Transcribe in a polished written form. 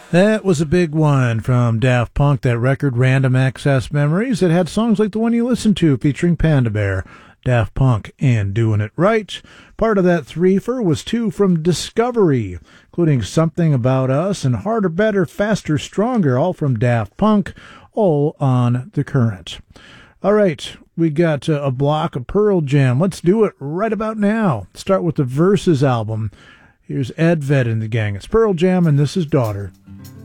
That was a big one from Daft Punk, that record Random Access Memories. It had songs like the one you listened to featuring Panda Bear, Daft Punk, and Doing It Right. Part of that threefer was two from Discovery, including Something About Us and Harder, Better, Faster, Stronger, all from Daft Punk, all on The Current. All right, we got a block of Pearl Jam. Let's do it right about now. Start with the Versus album. Here's Ed Ved and the gang. It's Pearl Jam, and this is Daughter.